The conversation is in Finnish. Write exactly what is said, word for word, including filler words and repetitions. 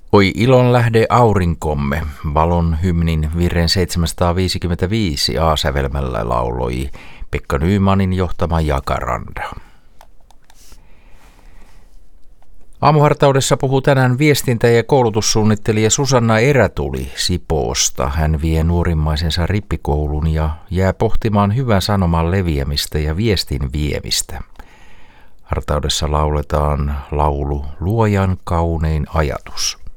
Oi ilon lähde aurinkomme, valon hymnin virren seitsemänsataaviisikymmentäviisi A-sävelmällä lauloi Pekka Nymanin johtama Jacaranda. Aamuhartaudessa puhuu tänään viestintä- ja koulutussuunnittelija Susanna Erätuli Sipoosta. Hän vie nuorimmaisensa rippikouluun ja jää pohtimaan hyvän sanoman leviämistä ja viestin viemistä. Hartaudessa lauletaan laulu Luojan kaunein ajatus.